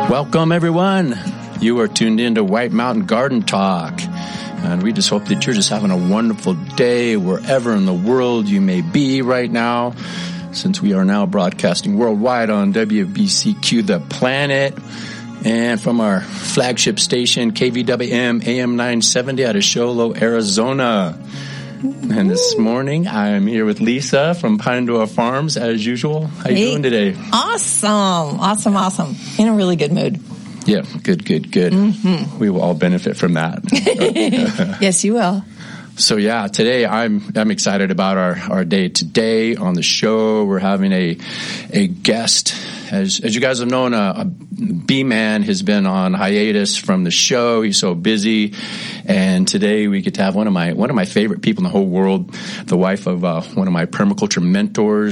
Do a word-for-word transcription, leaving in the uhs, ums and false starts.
Welcome, everyone. You are tuned in to White Mountain Garden Talk. And we just hope that you're just having a wonderful day wherever in the world you may be right now, since we are now broadcasting worldwide on W B C Q The Planet and from our flagship station, K V W M A M nine seventy out of Show Low, Arizona. And this morning, I'm here with Lisa from Pinedora Farms, as usual. How you hey. doing today? Awesome. Awesome, awesome. In a really good mood. Yeah, good, good, good. Mm-hmm. We will all benefit from that. Yes, you will. So yeah, today I'm I'm excited about our, our day today on the show. We're having a a guest. As as you guys have known, uh, B-Man has been on hiatus from the show. He's so busy, and today we get to have one of my one of my favorite people in the whole world, the wife of uh, one of my permaculture mentors,